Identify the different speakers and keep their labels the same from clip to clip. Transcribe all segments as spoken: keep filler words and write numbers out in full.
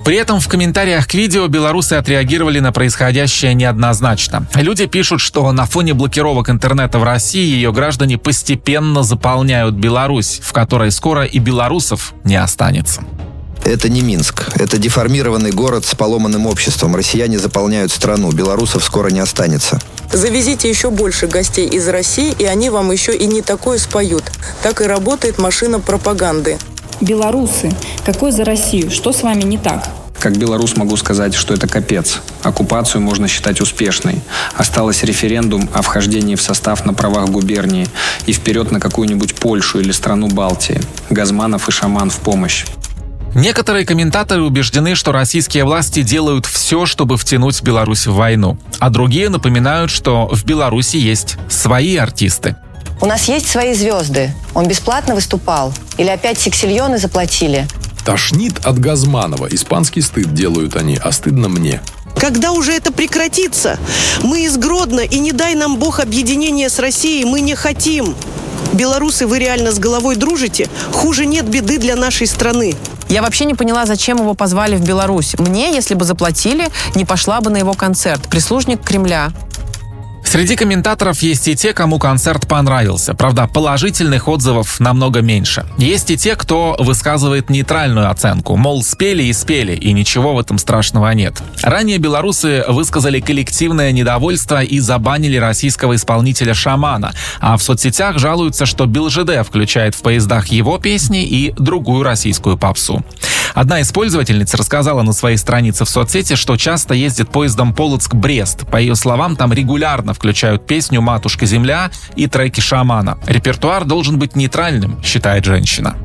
Speaker 1: При этом в комментариях к видео белорусы отреагировали на происходящее неоднозначно. Люди пишут, что на фоне блокировок интернета в России ее граждане постепенно заполняют Беларусь, в которой скоро и белорусов не останется.
Speaker 2: Это не Минск. Это деформированный город с поломанным обществом. Россияне заполняют страну. Белорусов скоро не останется.
Speaker 3: Завезите еще больше гостей из России, и они вам еще и не такое споют. Так и работает машина пропаганды.
Speaker 4: Белорусы, какой за Россию? Что с вами не так?
Speaker 5: Как белорус могу сказать, что это капец. Оккупацию можно считать успешной. Осталось референдум о вхождении в состав на правах губернии и вперед на какую-нибудь Польшу или страну Балтии. Газманов и Шаман в помощь.
Speaker 1: Некоторые комментаторы убеждены, что российские власти делают все, чтобы втянуть Беларусь в войну. А другие напоминают, что в Беларуси есть свои артисты.
Speaker 6: У нас есть свои звезды. Он бесплатно выступал. Или опять сексильоны заплатили.
Speaker 7: Тошнит от Газманова. Испанский стыд делают они, а стыдно мне.
Speaker 8: Когда уже это прекратится? Мы из Гродно, и не дай нам Бог объединения с Россией, мы не хотим. Белорусы, вы реально с головой дружите? Хуже нет беды для нашей страны.
Speaker 9: Я вообще не поняла, зачем его позвали в Беларусь. Мне, если бы заплатили, не пошла бы на его концерт. Прислужник Кремля.
Speaker 1: Среди комментаторов есть и те, кому концерт понравился. Правда, положительных отзывов намного меньше. Есть и те, кто высказывает нейтральную оценку. Мол, спели и спели, и ничего в этом страшного нет. Ранее белорусы высказали коллективное недовольство и забанили российского исполнителя Шамана. А в соцсетях жалуются, что БелЖД включает в поездах его песни и другую российскую попсу. Одна из пользовательниц рассказала на своей странице в соцсети, что часто ездит поездом Полоцк-Брест. По ее словам, там регулярно включают песню «Матушка-Земля» и треки Шамана. Репертуар должен быть нейтральным, считает женщина.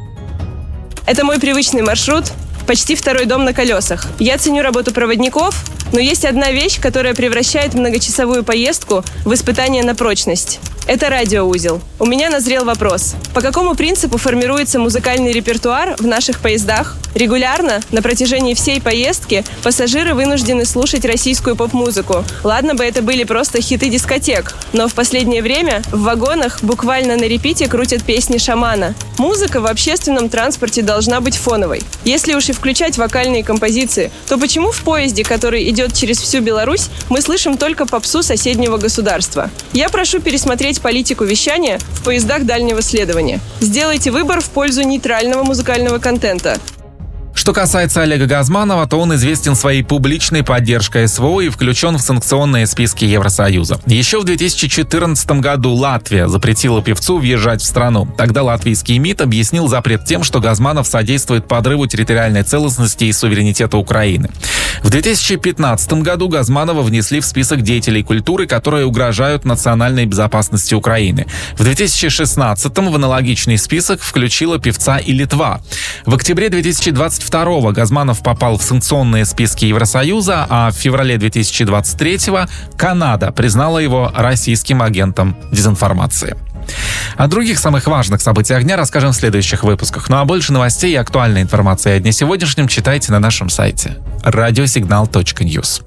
Speaker 10: Это мой привычный маршрут, почти второй дом на колесах. Я ценю работу проводников, но есть одна вещь, которая превращает многочасовую поездку в испытание на прочность. Это радиоузел. У меня назрел вопрос. По какому принципу формируется музыкальный репертуар в наших поездах? Регулярно, на протяжении всей поездки, пассажиры вынуждены слушать российскую поп-музыку. Ладно бы это были просто хиты дискотек, но в последнее время в вагонах буквально на репите крутят песни Шамана. Музыка в общественном транспорте должна быть фоновой. Если уж и включать вокальные композиции, то почему в поезде, который идет через всю Беларусь, мы слышим только попсу соседнего государства? Я прошу пересмотреть политику вещания в поездах дальнего следования. Сделайте выбор в пользу нейтрального музыкального контента.
Speaker 1: Что касается Олега Газманова, то он известен своей публичной поддержкой СВО и включен в санкционные списки Евросоюза. Еще в две тысячи четырнадцатом году Латвия запретила певцу въезжать в страну. Тогда латвийский МИД объяснил запрет тем, что Газманов содействует подрыву территориальной целостности и суверенитета Украины. В две тысячи пятнадцатом году Газманова внесли в список деятелей культуры, которые угрожают национальной безопасности Украины. В две тысячи шестнадцатом в аналогичный список включила певца и Литва. В октябре две тысячи двадцать второго Газманов попал в санкционные списки Евросоюза, а в феврале две тысячи двадцать третьего Канада признала его российским агентом дезинформации. О других самых важных событиях дня расскажем в следующих выпусках. Ну а больше новостей и актуальной информации о дне сегодняшнем читайте на нашем сайте радиосигнал точка ньюс.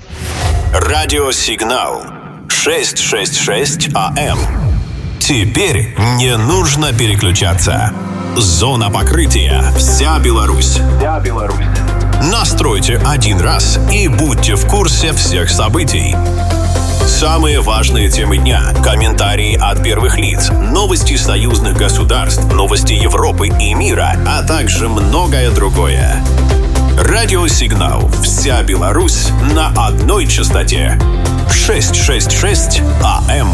Speaker 11: Радиосигнал шестьсот шестьдесят шесть АМ. Теперь не нужно переключаться. Зона покрытия. Вся Беларусь. Вся Беларусь. Настройте один раз и будьте в курсе всех событий. Самые важные темы дня, комментарии от первых лиц, новости союзных государств, новости Европы и мира, а также многое другое. Радиосигнал «Вся Беларусь» на одной частоте. шестьсот шестьдесят шесть АМ.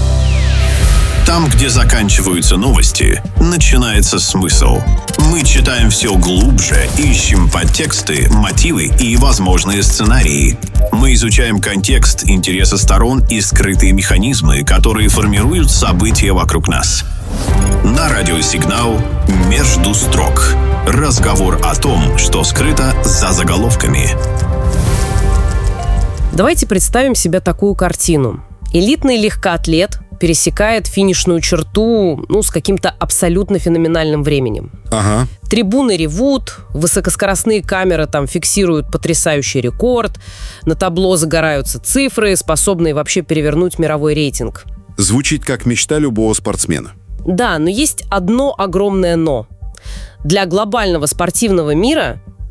Speaker 11: Там, где заканчиваются новости, начинается смысл. Мы читаем все глубже, ищем подтексты, мотивы и возможные сценарии. Мы изучаем контекст, интересы сторон и скрытые механизмы, которые формируют события вокруг нас. На радиосигнал «Между строк». Разговор о том, что скрыто за заголовками.
Speaker 12: Давайте представим себе такую картину. Элитный легкоатлет пересекает финишную черту, ну, с каким-то абсолютно феноменальным временем.
Speaker 13: Ага.
Speaker 12: Трибуны ревут, высокоскоростные камеры там фиксируют потрясающий рекорд, на табло загораются цифры, способные вообще перевернуть мировой рейтинг.
Speaker 13: Звучит как мечта любого спортсмена.
Speaker 12: Да, но есть одно огромное «но». Для глобального спортивного мира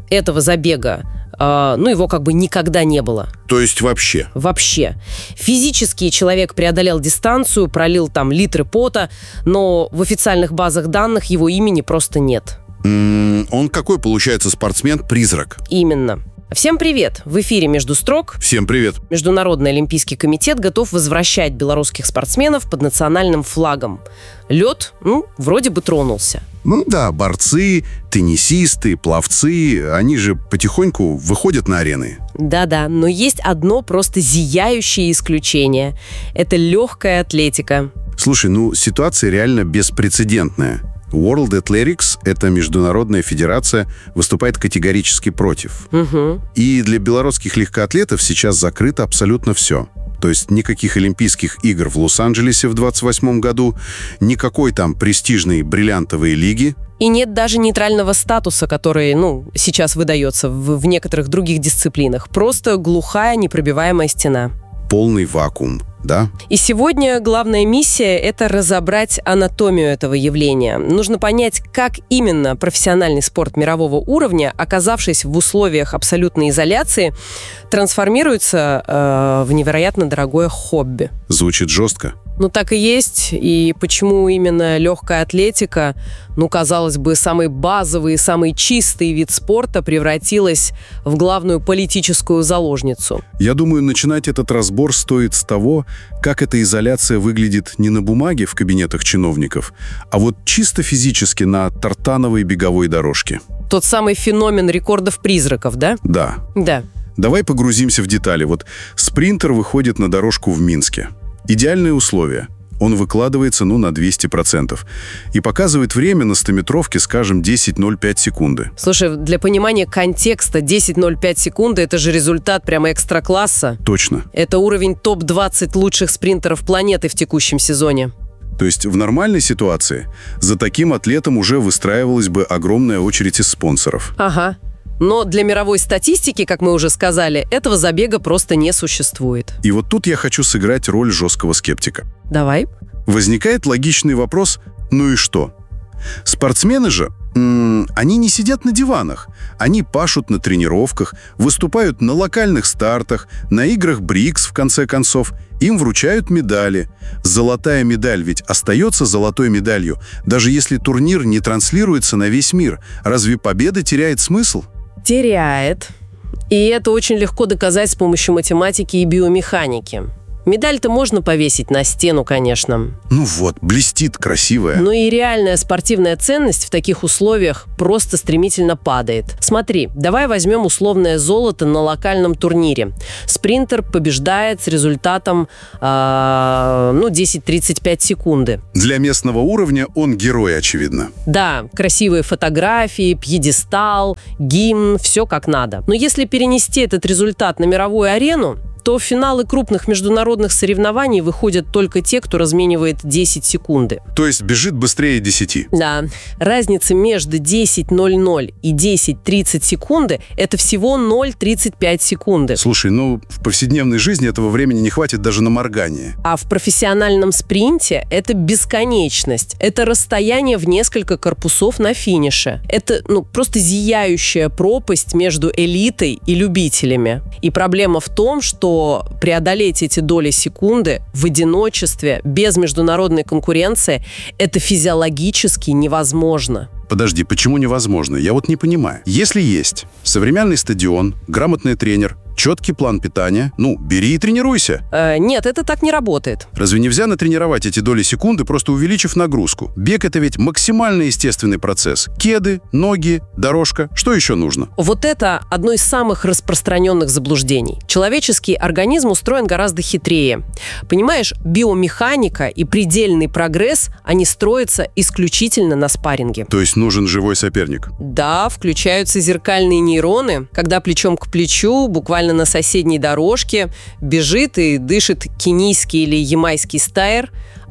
Speaker 12: этого забега, э, ну, его как бы никогда не было.
Speaker 13: То есть вообще?
Speaker 12: Вообще. Физически человек преодолел дистанцию, пролил там литры пота, но в официальных базах данных его имени просто нет.
Speaker 13: М-м, он какой, получается, спортсмен-призрак?
Speaker 12: Именно. Всем привет! В эфире «Между строк».
Speaker 13: Всем привет!
Speaker 12: Международный олимпийский комитет готов возвращать белорусских спортсменов под национальным флагом. Лед, ну, вроде бы тронулся.
Speaker 13: Ну да, борцы, теннисисты, пловцы, они же потихоньку выходят на арены.
Speaker 12: Да-да, но есть одно просто зияющее исключение. Это легкая атлетика.
Speaker 13: Слушай, ну ситуация реально беспрецедентная. World Athletics, это международная федерация, выступает категорически против.
Speaker 12: Угу.
Speaker 13: И для белорусских легкоатлетов сейчас закрыто абсолютно все. То есть никаких Олимпийских игр в Лос-Анджелесе в двадцать восьмом году, никакой там престижной бриллиантовой лиги.
Speaker 12: И нет даже нейтрального статуса, который, ну, сейчас выдается в, в некоторых других дисциплинах. Просто глухая, непробиваемая стена.
Speaker 13: Полный вакуум, да?
Speaker 12: И сегодня главная миссия – это разобрать анатомию этого явления. Нужно понять, как именно профессиональный спорт мирового уровня, оказавшись в условиях абсолютной изоляции, трансформируется э, в невероятно дорогое хобби.
Speaker 13: Звучит жестко.
Speaker 12: Ну, так и есть. И почему именно легкая атлетика, ну, казалось бы, самый базовый, самый чистый вид спорта превратилась в главную политическую заложницу?
Speaker 13: Я думаю, начинать этот разбор стоит с того, как эта изоляция выглядит не на бумаге в кабинетах чиновников, а вот чисто физически на тартановой беговой дорожке.
Speaker 12: Тот самый феномен рекордов-призраков, да?
Speaker 13: Да.
Speaker 12: Да.
Speaker 13: Давай погрузимся в детали. Вот спринтер выходит на дорожку в Минске. Идеальные условия. Он выкладывается, ну, на двести процентов. И показывает время на стометровке, скажем, десять ноль пять секунды.
Speaker 12: Слушай, для понимания контекста десять ноль пять секунды – это же результат прямо экстра-класса.
Speaker 13: Точно.
Speaker 12: Это уровень топ двадцать лучших спринтеров планеты в текущем сезоне.
Speaker 13: То есть в нормальной ситуации за таким атлетом уже выстраивалась бы огромная очередь из спонсоров.
Speaker 12: Ага. Но для мировой статистики, как мы уже сказали, этого забега просто не существует.
Speaker 13: И вот тут я хочу сыграть роль жесткого скептика.
Speaker 12: Давай.
Speaker 13: Возникает логичный вопрос: ну и что? Спортсмены же, м- они не сидят на диванах. Они пашут на тренировках, выступают на локальных стартах, на играх БРИКС, в конце концов. Им вручают медали. Золотая медаль ведь остается золотой медалью, даже если турнир не транслируется на весь мир. Разве победа теряет смысл?
Speaker 12: Теряет. И это очень легко доказать с помощью математики и биомеханики. Медаль-то можно повесить на стену, конечно.
Speaker 13: Ну вот, блестит, красивая.
Speaker 12: Но и реальная спортивная ценность в таких условиях просто стремительно падает. Смотри, давай возьмем условное золото на локальном турнире. Спринтер побеждает с результатом э, ну, десять тридцать пять секунды.
Speaker 13: Для местного уровня он герой, очевидно.
Speaker 12: Да, красивые фотографии, пьедестал, гимн, все как надо. Но если перенести этот результат на мировую арену, то в финалы крупных международных соревнований выходят только те, кто разменивает десять секунды.
Speaker 13: То есть бежит быстрее десяти.
Speaker 12: Да. Разница между десять ноль ноль и десять тридцать секунды – это всего ноль целых тридцать пять секунды.
Speaker 13: Слушай, ну в повседневной жизни этого времени не хватит даже на моргание.
Speaker 12: А в профессиональном спринте это бесконечность. Это расстояние в несколько корпусов на финише. Это, ну, просто зияющая пропасть между элитой и любителями. И проблема в том, что преодолеть эти доли секунды в одиночестве, без международной конкуренции, это физиологически невозможно.
Speaker 13: Подожди, почему невозможно? Я вот не понимаю. Если есть современный стадион, грамотный тренер, четкий план питания, ну, бери и тренируйся.
Speaker 12: Э, нет, это так не работает.
Speaker 13: Разве нельзя натренировать эти доли секунды, просто увеличив нагрузку? Бег — это ведь максимально естественный процесс. Кеды, ноги, дорожка. Что еще нужно?
Speaker 12: Вот это одно из самых распространенных заблуждений. Человеческий организм устроен гораздо хитрее. Понимаешь, биомеханика и предельный прогресс, они строятся исключительно на спарринге.
Speaker 13: То есть нужен живой соперник?
Speaker 12: Да, включаются зеркальные нейроны, когда плечом к плечу, буквально на соседней дорожке, бежит и дышит кенийский или ямайский стайр,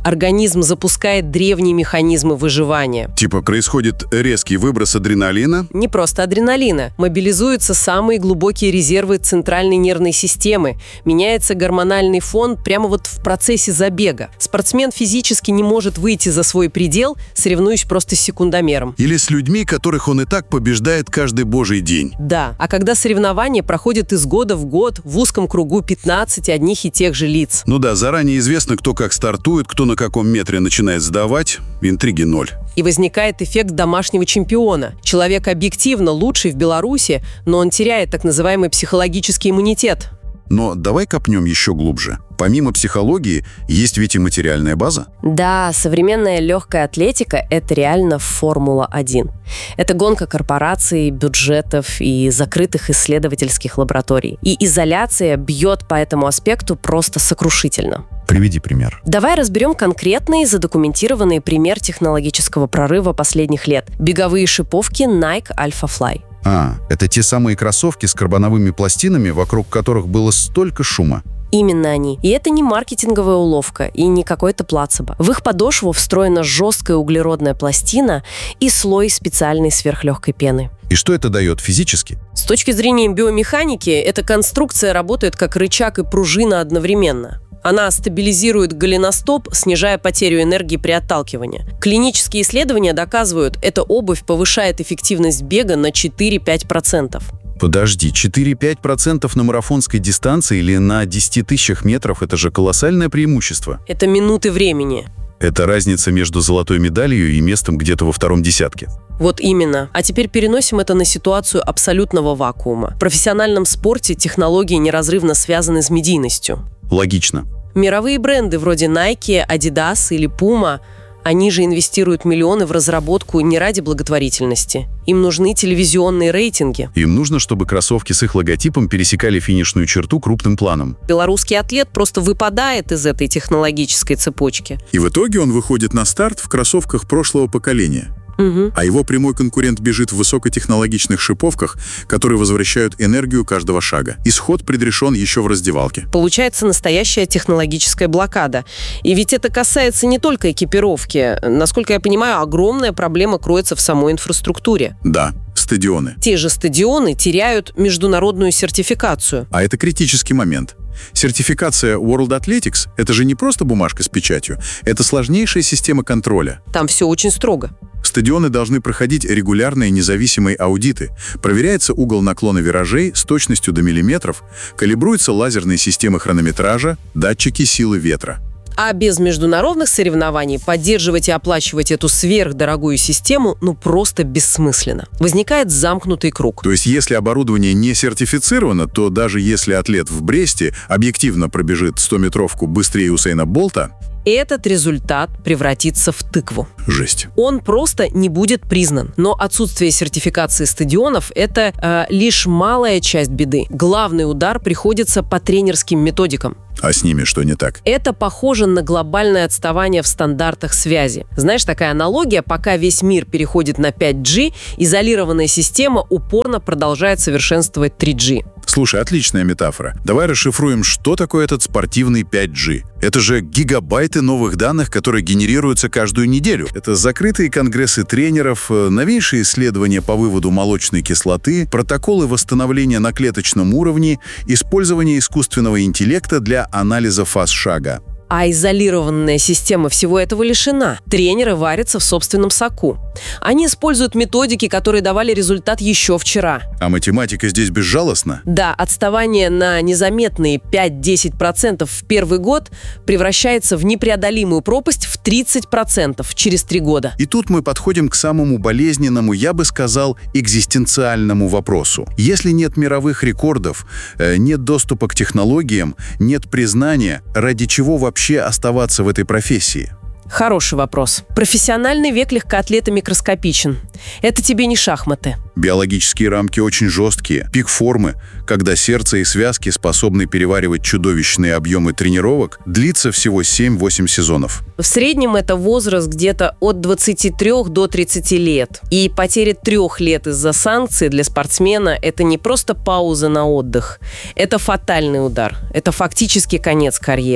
Speaker 12: Организм запускает древние механизмы выживания.
Speaker 13: Типа происходит резкий выброс адреналина?
Speaker 12: Не просто адреналина. Мобилизуются самые глубокие резервы центральной нервной системы. Меняется гормональный фон прямо вот в процессе забега. Спортсмен физически не может выйти за свой предел, соревнуясь просто с секундомером.
Speaker 13: Или с людьми, которых он и так побеждает каждый божий день.
Speaker 12: Да, а когда соревнования проходят из года в год в узком кругу пятнадцати одних и тех же лиц.
Speaker 13: Ну да, заранее известно, кто как стартует, кто на каком метре начинает сдавать. Интриги ноль.
Speaker 12: И возникает эффект домашнего чемпиона. Человек объективно лучший в Беларуси, но он теряет так называемый психологический иммунитет.
Speaker 13: Но давай копнем еще глубже. Помимо психологии, есть ведь и материальная база.
Speaker 14: Да, современная легкая атлетика – это реально Формула один. Это гонка корпораций, бюджетов и закрытых исследовательских лабораторий. И изоляция бьет по этому аспекту просто сокрушительно.
Speaker 13: Приведи пример.
Speaker 14: Давай разберем конкретный задокументированный пример технологического прорыва последних лет. Беговые шиповки Nike Alpha Fly.
Speaker 13: А, это те самые кроссовки с карбоновыми пластинами, вокруг которых было столько шума.
Speaker 14: Именно они. И это не маркетинговая уловка и не какой-то плацебо. В их подошву встроена жесткая углеродная пластина и слой специальной сверхлегкой пены.
Speaker 13: И что это дает физически?
Speaker 12: С точки зрения биомеханики, эта конструкция работает как рычаг и пружина одновременно. Она стабилизирует голеностоп, снижая потерю энергии при отталкивании. Клинические исследования доказывают, эта обувь повышает эффективность бега на четыре-пять процентов.
Speaker 13: Подожди, четыре-пять процентов на марафонской дистанции или на десяти тысячах метров – это же колоссальное преимущество.
Speaker 12: Это минуты времени.
Speaker 13: Это разница между золотой медалью и местом где-то во втором десятке.
Speaker 12: Вот именно. А теперь переносим это на ситуацию абсолютного вакуума. В профессиональном спорте технологии неразрывно связаны с медийностью.
Speaker 13: Логично.
Speaker 12: Мировые бренды вроде Nike, Adidas или Puma, они же инвестируют миллионы в разработку не ради благотворительности. Им нужны телевизионные рейтинги.
Speaker 13: Им нужно, чтобы кроссовки с их логотипом пересекали финишную черту крупным планом.
Speaker 12: Белорусский атлет просто выпадает из этой технологической цепочки.
Speaker 13: И в итоге он выходит на старт в кроссовках прошлого поколения.
Speaker 12: Угу.
Speaker 13: А его прямой конкурент бежит в высокотехнологичных шиповках, которые возвращают энергию каждого шага. Исход предрешен еще в раздевалке.
Speaker 12: Получается настоящая технологическая блокада. И ведь это касается не только экипировки. Насколько я понимаю, огромная проблема кроется в самой инфраструктуре.
Speaker 13: Да, стадионы.
Speaker 12: Те же стадионы теряют международную сертификацию.
Speaker 13: А это критический момент. Сертификация World Athletics – это же не просто бумажка с печатью. Это сложнейшая система контроля.
Speaker 12: Там все очень строго.
Speaker 13: Стадионы должны проходить регулярные независимые аудиты. Проверяется угол наклона виражей с точностью до миллиметров, калибруются лазерные системы хронометража, датчики силы ветра.
Speaker 12: А без международных соревнований поддерживать и оплачивать эту сверхдорогую систему ну просто бессмысленно. Возникает замкнутый круг.
Speaker 13: То есть если оборудование не сертифицировано, то даже если атлет в Бресте объективно пробежит стометровку быстрее Усейна Болта,
Speaker 12: этот результат превратится в тыкву.
Speaker 13: Жесть.
Speaker 12: Он просто не будет признан. Но отсутствие сертификации стадионов – это э, лишь малая часть беды. Главный удар приходится по тренерским методикам.
Speaker 13: А с ними что не так?
Speaker 12: Это похоже на глобальное отставание в стандартах связи. Знаешь, такая аналогия, пока весь мир переходит на пять джи, изолированная система упорно продолжает совершенствовать три джи.
Speaker 13: Слушай, отличная метафора. Давай расшифруем, что такое этот спортивный пять джи. Это же гигабайты новых данных, которые генерируются каждую неделю. Это закрытые конгрессы тренеров, новейшие исследования по выводу молочной кислоты, протоколы восстановления на клеточном уровне, использование искусственного интеллекта для анализа фаз шага.
Speaker 12: А изолированная система всего этого лишена. Тренеры варятся в собственном соку. Они используют методики, которые давали результат еще вчера.
Speaker 13: А математика здесь безжалостна?
Speaker 12: Да, отставание на незаметные пять-десять процентов в первый год превращается в непреодолимую пропасть в тридцать процентов через три года.
Speaker 13: И тут мы подходим к самому болезненному, я бы сказал, экзистенциальному вопросу. Если нет мировых рекордов, нет доступа к технологиям, нет признания, ради чего вообще оставаться в этой профессии?
Speaker 12: Хороший вопрос. Профессиональный век легкоатлета микроскопичен. Это тебе не шахматы.
Speaker 13: Биологические рамки очень жесткие. Пик формы, когда сердце и связки способны переваривать чудовищные объемы тренировок, длится всего семь-восемь сезонов.
Speaker 12: В среднем это возраст где-то от двадцати трёх до тридцати лет. И потеря трех лет из-за санкций для спортсмена – это не просто пауза на отдых. Это фатальный удар. Это фактически конец карьеры.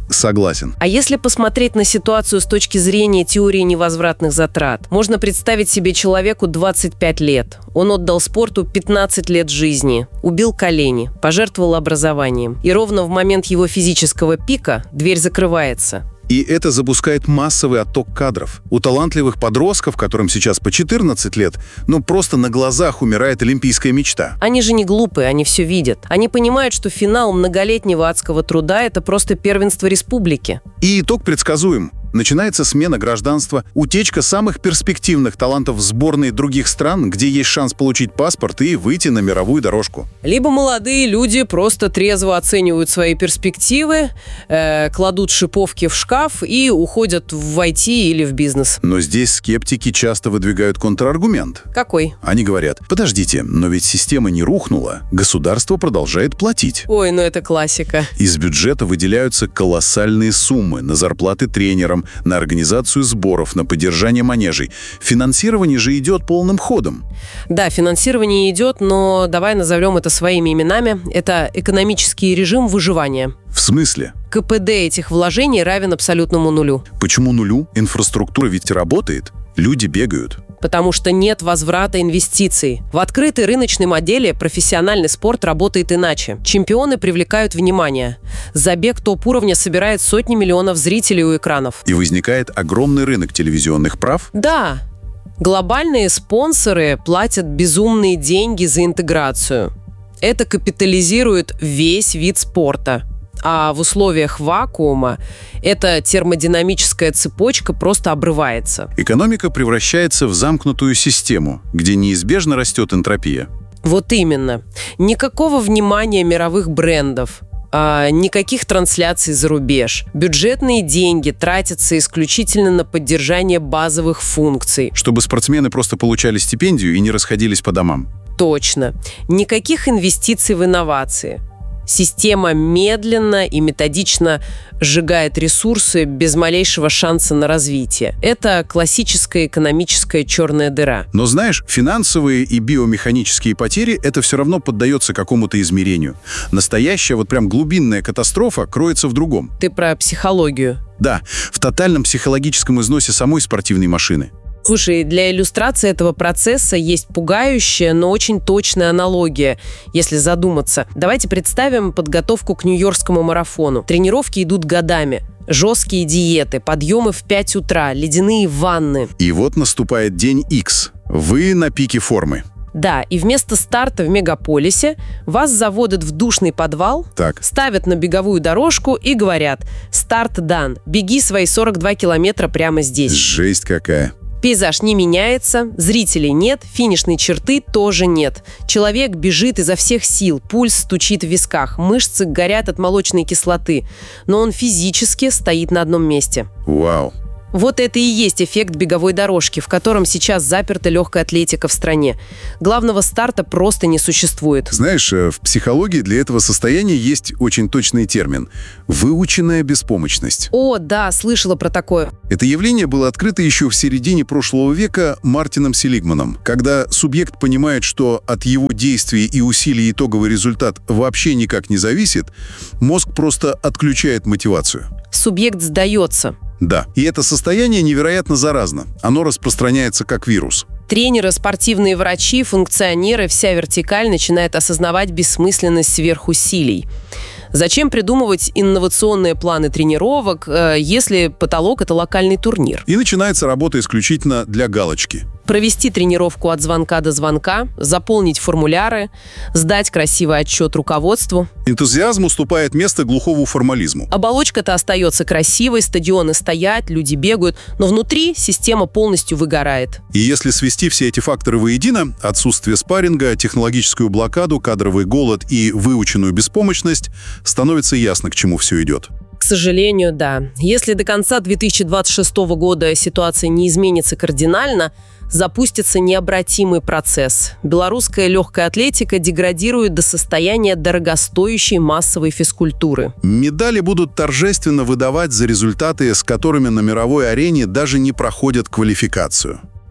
Speaker 13: Согласен.
Speaker 12: А если посмотреть на ситуацию с точки зрения теории невозвратных затрат, можно представить себе человеку двадцать пять лет. Он отдал спорту пятнадцать лет жизни, убил колени, пожертвовал образованием. И ровно в момент его физического пика дверь закрывается.
Speaker 13: И это запускает массовый отток кадров. У талантливых подростков, которым сейчас по четырнадцать лет, ну просто на глазах умирает олимпийская мечта.
Speaker 12: Они же не глупые, они все видят. Они понимают, что финал многолетнего адского труда – это просто первенство республики.
Speaker 13: И итог предсказуем. Начинается смена гражданства, утечка самых перспективных талантов в сборные других стран, где есть шанс получить паспорт и выйти на мировую дорожку.
Speaker 12: Либо молодые люди просто трезво оценивают свои перспективы, э, кладут шиповки в шкаф и уходят в ай ти или в бизнес.
Speaker 13: Но здесь скептики часто выдвигают контраргумент.
Speaker 12: Какой?
Speaker 13: Они говорят: подождите, но ведь система не рухнула, государство продолжает платить.
Speaker 12: Ой, ну это классика.
Speaker 13: Из бюджета выделяются колоссальные суммы на зарплаты тренерам, на организацию сборов, на поддержание манежей. Финансирование же идет полным ходом.
Speaker 12: Да, финансирование идет, но давай назовем это своими именами. Это экономический режим выживания.
Speaker 13: В смысле?
Speaker 12: ка пэ дэ этих вложений равен абсолютному нулю.
Speaker 13: Почему нулю? Инфраструктура ведь работает. Люди бегают.
Speaker 12: Потому что нет возврата инвестиций. В открытой рыночной модели профессиональный спорт работает иначе. Чемпионы привлекают внимание. Забег топ-уровня собирает сотни миллионов зрителей у экранов.
Speaker 13: И возникает огромный рынок телевизионных прав?
Speaker 12: Да. Глобальные спонсоры платят безумные деньги за интеграцию. Это капитализирует весь вид спорта. А в условиях вакуума эта термодинамическая цепочка просто обрывается.
Speaker 13: Экономика превращается в замкнутую систему, где неизбежно растет энтропия.
Speaker 12: Вот именно. Никакого внимания мировых брендов, а, никаких трансляций за рубеж. Бюджетные деньги тратятся исключительно на поддержание базовых функций.
Speaker 13: Чтобы спортсмены просто получали стипендию и не расходились по домам.
Speaker 12: Точно. Никаких инвестиций в инновации. Система медленно и методично сжигает ресурсы без малейшего шанса на развитие. Это классическая экономическая черная дыра.
Speaker 13: Но знаешь, финансовые и биомеханические потери – это все равно поддается какому-то измерению. Настоящая вот прям глубинная катастрофа кроется в другом.
Speaker 12: Ты про психологию?
Speaker 13: Да, в тотальном психологическом износе самой спортивной машины.
Speaker 12: Слушай, для иллюстрации этого процесса есть пугающая, но очень точная аналогия, если задуматься. Давайте представим подготовку к Нью-Йоркскому марафону. Тренировки идут годами. Жесткие диеты, подъемы в пять утра, ледяные ванны.
Speaker 13: И вот наступает день Икс. Вы на пике формы.
Speaker 12: Да, и вместо старта в мегаполисе вас заводят в душный подвал,
Speaker 13: так.
Speaker 12: ставят на беговую дорожку и говорят: «Старт дан, беги свои сорок два километра прямо здесь».
Speaker 13: Жесть какая.
Speaker 12: Пейзаж не меняется, зрителей нет, финишной черты тоже нет. Человек бежит изо всех сил, пульс стучит в висках, мышцы горят от молочной кислоты, но он физически стоит на одном месте.
Speaker 13: Вау.
Speaker 12: Вот это и есть эффект беговой дорожки, в котором сейчас заперта легкая атлетика в стране. Главного старта просто не существует.
Speaker 13: Знаешь, в психологии для этого состояния есть очень точный термин – выученная беспомощность.
Speaker 12: О, да, слышала про такое.
Speaker 13: Это явление было открыто еще в середине прошлого века Мартином Селигманом, когда субъект понимает, что от его действий и усилий итоговый результат вообще никак не зависит, мозг просто отключает мотивацию.
Speaker 12: Субъект сдается.
Speaker 13: Да, и это состояние невероятно заразно. Оно распространяется как вирус.
Speaker 12: Тренеры, спортивные врачи, функционеры, вся вертикаль начинает осознавать бессмысленность сверхусилий. Зачем придумывать инновационные планы тренировок, если потолок – это локальный турнир?
Speaker 13: И начинается работа исключительно для галочки.
Speaker 12: Провести тренировку от звонка до звонка, заполнить формуляры, сдать красивый отчет руководству.
Speaker 13: Энтузиазм уступает место глухому формализму.
Speaker 12: Оболочка-то остается красивой, стадионы стоят, люди бегают, но внутри система полностью выгорает.
Speaker 13: И если свести все эти факторы воедино – отсутствие спарринга, технологическую блокаду, кадровый голод и выученную беспомощность – становится ясно, к чему все идет.
Speaker 12: К сожалению, да. Если до конца две тысячи двадцать шестого года ситуация не изменится кардинально, запустится необратимый процесс. Белорусская легкая атлетика деградирует до состояния дорогостоящей массовой физкультуры.
Speaker 13: Медали будут торжественно выдавать за результаты, с которыми на мировой арене даже не проходят квалификацию.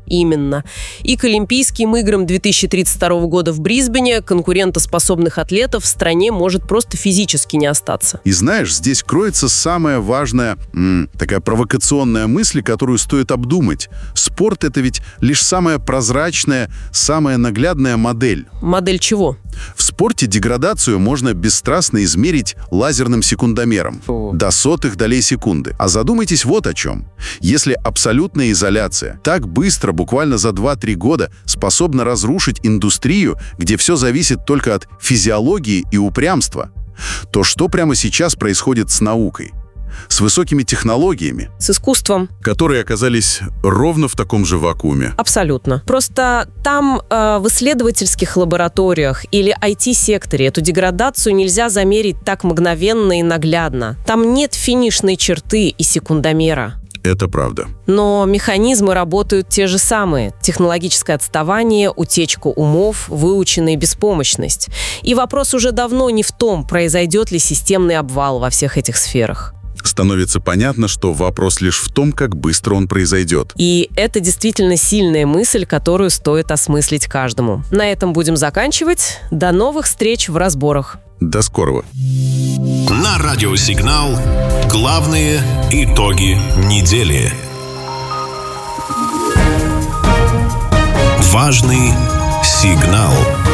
Speaker 12: Именно. И к Олимпийским играм две тысячи тридцать второго года в Брисбене конкурентоспособных атлетов в стране может просто физически не остаться.
Speaker 13: И знаешь, здесь кроется самая важная, м, такая провокационная мысль, которую стоит обдумать. Спорт — это ведь лишь самая прозрачная, самая наглядная модель.
Speaker 12: Модель чего?
Speaker 13: В спорте деградацию можно бесстрастно измерить лазерным секундомером до сотых долей секунды. А задумайтесь вот о чем. Если абсолютная изоляция так быстро, буквально за два-три года, способна разрушить индустрию, где все зависит только от физиологии и упрямства, то что прямо сейчас происходит с наукой? С высокими технологиями,
Speaker 12: с искусством,
Speaker 13: которые оказались ровно в таком же вакууме.
Speaker 12: Абсолютно. Просто там э, в исследовательских лабораториях или ай ти-секторе эту деградацию нельзя замерить так мгновенно и наглядно. Там нет финишной черты и секундомера.
Speaker 13: Это правда.
Speaker 12: Но механизмы работают те же самые. Технологическое отставание, утечка умов, выученная беспомощность. И вопрос уже давно не в том, произойдет ли системный обвал во всех этих сферах.
Speaker 13: Становится понятно, что вопрос лишь в том, как быстро он произойдет.
Speaker 12: И это действительно сильная мысль, которую стоит осмыслить каждому. На этом будем заканчивать. До новых встреч в разборах.
Speaker 13: До скорого.
Speaker 11: На радиосигнал главные итоги недели. Важный сигнал.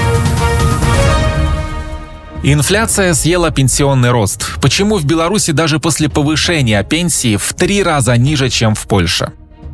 Speaker 1: Инфляция съела пенсионный рост. Почему в Беларуси даже после повышения пенсии в три раза ниже, чем в Польше?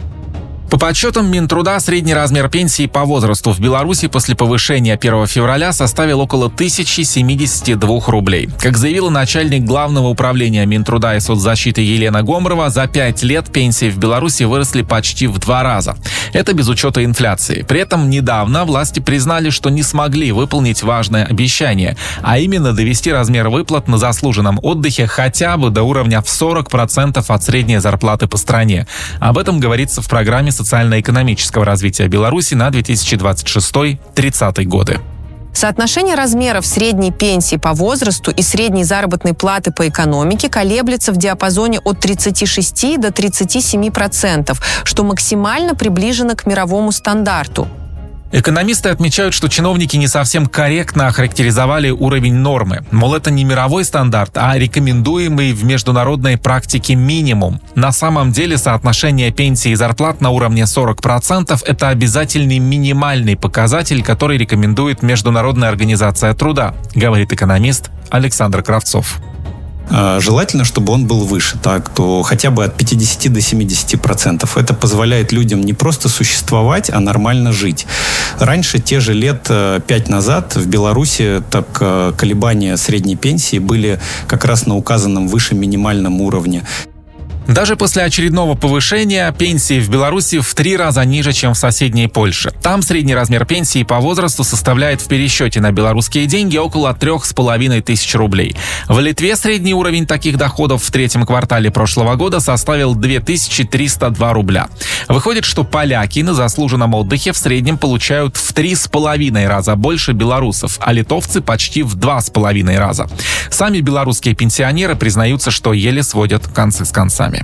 Speaker 1: По подсчетам Минтруда, средний размер пенсии по возрасту в Беларуси после повышения первого февраля составил около тысячи семидесяти двух рублей. Как заявила начальник Главного управления Минтруда и соцзащиты Елена Гомрова, за пять лет пенсии в Беларуси выросли почти в два раза. Это без учета инфляции. При этом недавно власти признали, что не смогли выполнить важное обещание, а именно довести размер выплат на заслуженном отдыхе хотя бы до уровня в сорок процентов от средней зарплаты по стране. Об этом говорится в программе социально-экономического развития Беларуси на две тысячи двадцать шестой — тридцатый годы.
Speaker 9: Соотношение размеров средней пенсии по возрасту и средней заработной платы по экономике колеблется в диапазоне от тридцати шести до тридцати семи процентов, что максимально приближено к мировому стандарту.
Speaker 1: Экономисты отмечают, что чиновники не совсем корректно охарактеризовали уровень нормы. Мол, это не мировой стандарт, а рекомендуемый в международной практике минимум. На самом деле соотношение пенсии и зарплат на уровне сорок процентов – это обязательный минимальный показатель, который рекомендует Международная организация труда, говорит экономист Александр Кравцов.
Speaker 5: Желательно, чтобы он был выше, так, то хотя бы от пятидесяти до семидесяти процентов. Это позволяет людям не просто существовать, а нормально жить. Раньше, те же лет пять назад, в Беларуси так колебания средней пенсии были как раз на указанном выше минимальном уровне.
Speaker 1: Даже после очередного повышения пенсии в Беларуси в три раза ниже, чем в соседней Польше. Там средний размер пенсии по возрасту составляет в пересчете на белорусские деньги около трех с половиной тысяч рублей. В Литве средний уровень таких доходов в третьем квартале прошлого года составил две тысячи триста два рубля. Выходит, что поляки на заслуженном отдыхе в среднем получают в три с половиной раза больше белорусов, а литовцы почти в два с половиной раза. Сами белорусские пенсионеры признаются, что еле сводят концы с концами.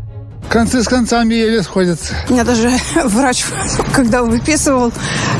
Speaker 15: Концы с концами еле сходятся.
Speaker 16: Меня даже врач, когда выписывал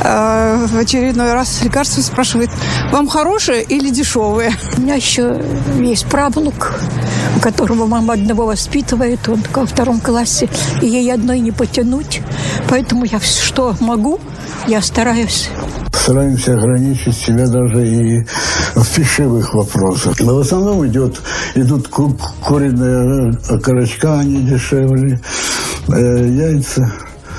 Speaker 16: э, в очередной раз лекарства, спрашивает, вам хорошее или дешевое?
Speaker 17: У меня еще есть правнук, которого мама одного воспитывает, он во втором классе, и ей одной не потянуть. Поэтому я что могу, я стараюсь.
Speaker 15: Стараемся ограничить себя даже и в пищевых вопросах. Но в основном идет, идут ку- куриные окорочка, они дешевле, э, яйца,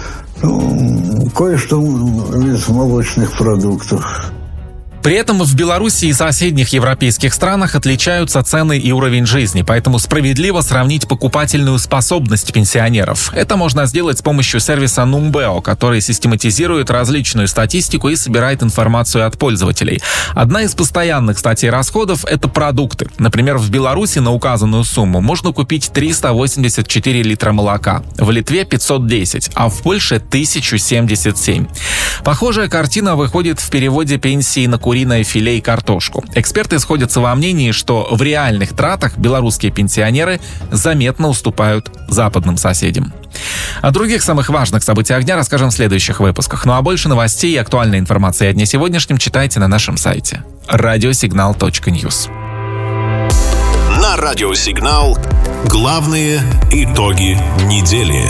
Speaker 15: ну, кое-что из молочных продуктов.
Speaker 1: При этом в Беларуси и соседних европейских странах отличаются цены и уровень жизни, поэтому справедливо сравнить покупательную способность пенсионеров. Это можно сделать с помощью сервиса Numbeo, который систематизирует различную статистику и собирает информацию от пользователей. Одна из постоянных статей расходов – это продукты. Например, в Беларуси на указанную сумму можно купить триста восемьдесят четыре литра молока, в Литве пятьсот десять, а в Польше тысяча семьдесят семь. Похожая картина выходит в переводе пенсии на куриное филе и картошку. Эксперты сходятся во мнении, что в реальных тратах белорусские пенсионеры заметно уступают западным соседям. О других самых важных событиях дня расскажем в следующих выпусках. Ну а больше новостей и актуальной информации о дне сегодняшнем читайте на нашем сайте радиосигнал точка ньюс.
Speaker 11: На Радиосигнал главные итоги недели.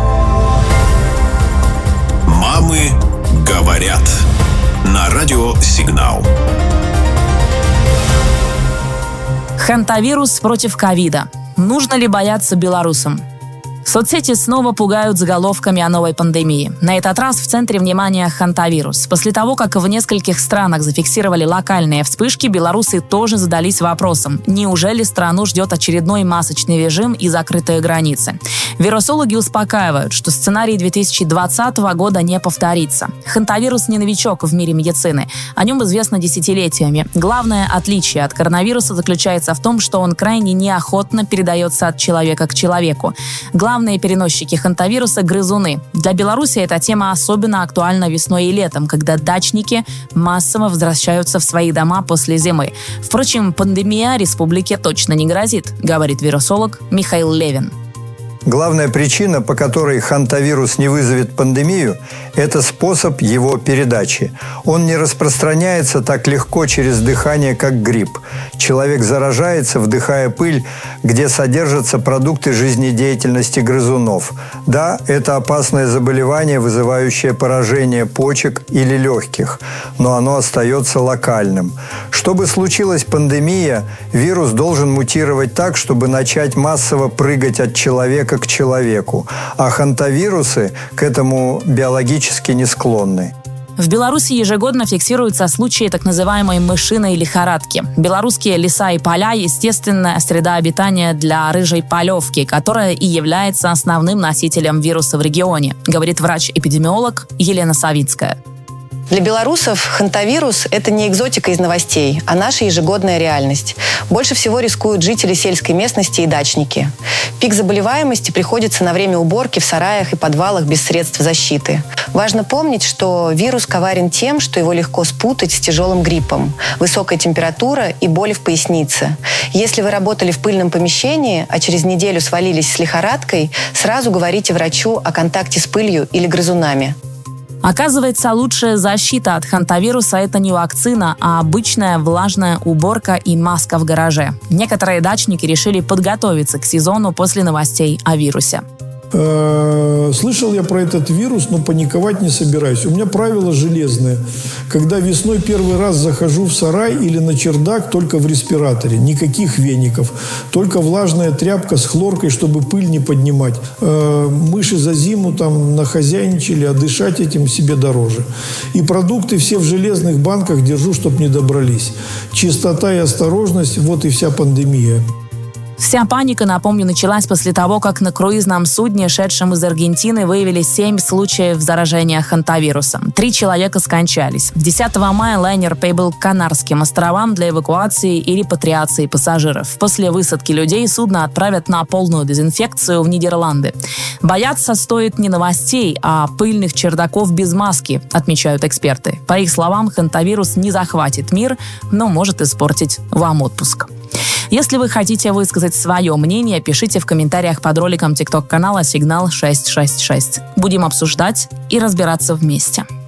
Speaker 11: Мамы говорят. На Радиосигнал.
Speaker 18: Хантавирус против ковида. Нужно ли бояться белорусам? Соцсети снова пугают заголовками о новой пандемии. На этот раз в центре внимания хантавирус. После того, как в нескольких странах зафиксировали локальные вспышки, белорусы тоже задались вопросом, неужели страну ждет очередной масочный режим и закрытые границы. Вирусологи успокаивают, что сценарий две тысячи двадцатого года не повторится. Хантавирус не новичок в мире медицины. О нем известно десятилетиями. Главное отличие от коронавируса заключается в том, что он крайне неохотно передается от человека к человеку. Главные переносчики хантавируса – грызуны. Для Беларуси эта тема особенно актуальна весной и летом, когда дачники массово возвращаются в свои дома после зимы. Впрочем, пандемия республике точно не грозит, говорит вирусолог Михаил Левин.
Speaker 19: Главная причина, по которой хантавирус не вызовет пандемию, это способ его передачи. Он не распространяется так легко через дыхание, как грипп. Человек заражается, вдыхая пыль, где содержатся продукты жизнедеятельности грызунов. Да, это опасное заболевание, вызывающее поражение почек или легких, но оно остается локальным. Чтобы случилась пандемия, вирус должен мутировать так, чтобы начать массово прыгать от человека к человеку, а хантавирусы к этому биологически не склонны.
Speaker 18: В Беларуси ежегодно фиксируются случаи так называемой мышиной лихорадки. Белорусские леса и поля – естественная среда обитания для рыжей полевки, которая и является основным носителем вируса в регионе, говорит врач-эпидемиолог Елена Савицкая.
Speaker 6: Для белорусов хантавирус – это не экзотика из новостей, а наша ежегодная реальность. Больше всего рискуют жители сельской местности и дачники. Пик заболеваемости приходится на время уборки в сараях и подвалах без средств защиты. Важно помнить, что вирус коварен тем, что его легко спутать с тяжелым гриппом, высокая температура и боли в пояснице. Если вы работали в пыльном помещении, а через неделю свалились с лихорадкой, сразу говорите врачу о контакте с пылью или грызунами.
Speaker 18: Оказывается, лучшая защита от хантавируса – это не вакцина, а обычная влажная уборка и маска в гараже. Некоторые дачники решили подготовиться к сезону после новостей о вирусе.
Speaker 20: Слышал я про этот вирус, но паниковать не собираюсь. У меня правило железное. Когда весной первый раз захожу в сарай или на чердак, только в респираторе. Никаких веников. Только влажная тряпка с хлоркой, чтобы пыль не поднимать. Мыши за зиму там нахозяйничали, а дышать этим себе дороже. И продукты все в железных банках держу, чтобы не добрались. Чистота и осторожность – вот и вся пандемия.
Speaker 18: Вся паника, напомню, началась после того, как на круизном судне, шедшем из Аргентины, выявили семь случаев заражения хантавирусом. Три человека скончались. десятого мая лайнер прибыл к Канарским островам для эвакуации и репатриации пассажиров. После высадки людей судно отправят на полную дезинфекцию в Нидерланды. Бояться стоит не новостей, а пыльных чердаков без маски, отмечают эксперты. По их словам, хантавирус не захватит мир, но может испортить вам отпуск. Если вы хотите высказать свое мнение, пишите в комментариях под роликом тикток-канала «Сигнал шестьсот шестьдесят шесть». Будем обсуждать и разбираться вместе.